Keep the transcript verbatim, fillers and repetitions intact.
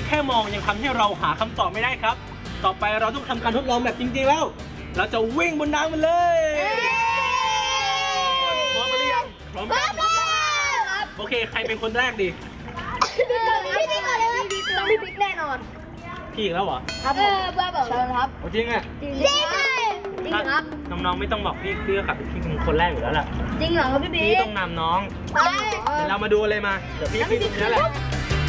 แค่มองยังทำให้เราหาคำตอบไม่ได้ครับต่อไปเราต้องทำการทดลองแบบจริงๆแล้วเราจะวิ่งบนน้ำมันเลยพร้อมหรือยังพร้อมครับโอเคใครเป็นคนแรกดีพี่บิ๊กก่อนเลยพี่บิ๊กก่อนเลยต้องพี่บิ๊กแน่นอนพี่อีกแล้วเหรอครับเออเบอร์บอกเลยครับจริงอ่ะจริงจริงครับน้องๆไม่ต้องบอกพี่พี่ก็ขับพี่เป็นคนแรกอยู่แล้วแหละจริงเหรอครับพี่บิ๊กพี่ต้องนำน้องเดี๋ยวเรามาดูเลยมาเดี๋ยวพี่พี่ตรงนี้แหละ